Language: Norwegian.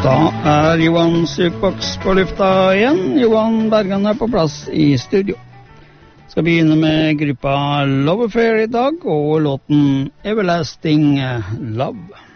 Da Johan Sykboks på lufta igjen. Johan Bergan på plass i studio. Skal begynne med gruppa Love Affair i dag, og låten Everlasting Love.